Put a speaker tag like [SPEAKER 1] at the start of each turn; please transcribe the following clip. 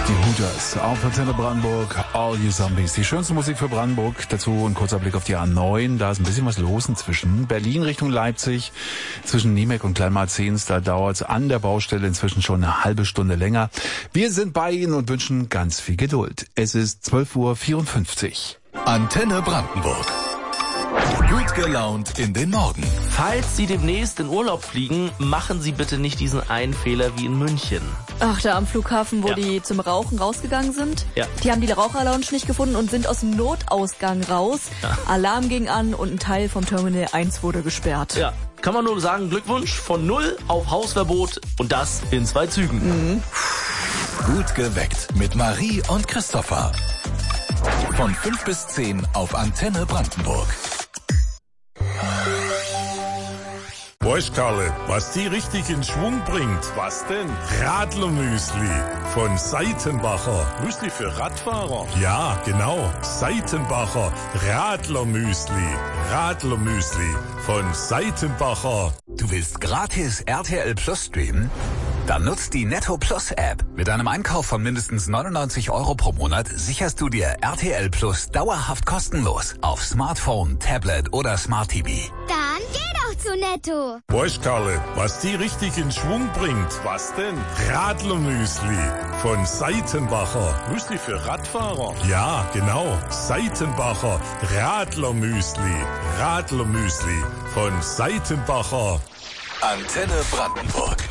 [SPEAKER 1] Die Hooters auf Antenne Brandenburg, All You Zombies. Die schönste Musik für Brandenburg. Dazu ein kurzer Blick auf die A9. Da ist ein bisschen was los inzwischen. Berlin Richtung Leipzig, zwischen Niemek und Kleinmarzens. Da dauert es an der Baustelle inzwischen schon eine halbe Stunde länger. Wir sind bei Ihnen und wünschen ganz viel Geduld. Es ist 12:54 Uhr.
[SPEAKER 2] Antenne Brandenburg. Gut gelaunt in den Morgen.
[SPEAKER 3] Falls Sie demnächst in Urlaub fliegen, machen Sie bitte nicht diesen einen Fehler wie in München.
[SPEAKER 4] Ach, da am Flughafen, wo
[SPEAKER 3] Ja.
[SPEAKER 4] die zum Rauchen rausgegangen sind.
[SPEAKER 3] Ja.
[SPEAKER 4] Die haben die Raucherlounge nicht gefunden und sind aus dem Notausgang raus.
[SPEAKER 3] Ja.
[SPEAKER 4] Alarm ging an und ein Teil vom Terminal 1 wurde gesperrt.
[SPEAKER 3] Ja, kann man nur sagen, Glückwunsch von 0 auf Hausverbot und das in 2 Zügen.
[SPEAKER 2] Gut geweckt mit Marie und Christopher. Von 5 bis 10 auf Antenne Brandenburg.
[SPEAKER 5] Weißt Karle, was die richtig in Schwung bringt? Was denn? Radlermüsli von Seitenbacher. Müsli für Radfahrer? Ja, genau. Seitenbacher Radlermüsli. Radlermüsli von Seitenbacher.
[SPEAKER 6] Du willst gratis RTL Plus streamen? Dann nutzt die Netto Plus App. Mit einem Einkauf von mindestens 99 € pro Monat sicherst du dir RTL Plus dauerhaft kostenlos auf Smartphone, Tablet oder Smart TV.
[SPEAKER 7] Dann geh doch zu Netto.
[SPEAKER 5] Weißt Karle, was die richtig in Schwung bringt? Was denn? Radlermüsli von Seitenbacher. Müsli für Radfahrer? Ja, genau. Seitenbacher Radlermüsli. Radlermüsli von Seitenbacher.
[SPEAKER 2] Antenne Brandenburg.